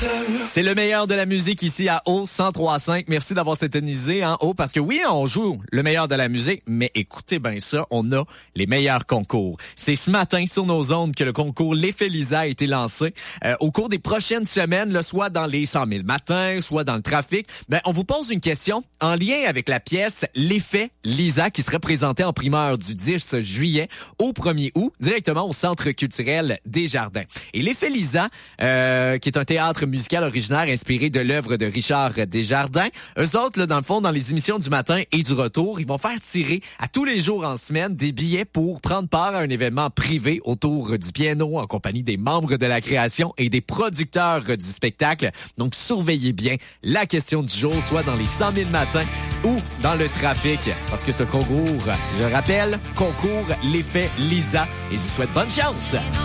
C'est le meilleur de la musique ici à O 103.5. Merci d'avoir sintonisé en O parce que oui, on joue le meilleur de la musique, mais écoutez bien ça, on a les meilleurs concours. C'est ce matin sur nos ondes que le concours L'Effet Lisa a été lancé. Au cours des prochaines semaines, là, soit dans les 100 000 matins, soit dans le trafic, on vous pose une question en lien avec la pièce L'Effet Lisa qui serait présentée en primeur du 10 juillet au 1er août, directement au Centre culturel des Jardins. Et L'Effet Lisa, qui est un théâtre musical originaire inspiré de l'œuvre de Richard Desjardins. Eux autres, là, dans le fond, dans les émissions du matin et du retour, ils vont faire tirer à tous les jours en semaine des billets pour prendre part à un événement privé autour du piano en compagnie des membres de la création et des producteurs du spectacle. Donc, surveillez bien la question du jour, soit dans les 100 000 matins ou dans le trafic. Parce que ce concours, je rappelle, concours L'Effet Lisa. Et je vous souhaite bonne chance!